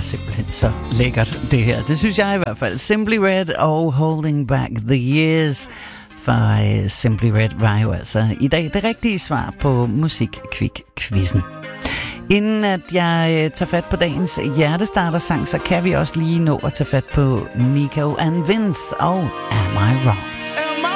simpelthen så lækkert, det her. Det synes jeg i hvert fald. Simply Red og Holding Back the Years fra Simply Red var jo altså i dag det rigtige svar på Musikquiz-quizzen. Inden at jeg tager fat på dagens hjertestarter-sang, så kan vi også lige nå at tage fat på Nico and Vince og Am I Wrong?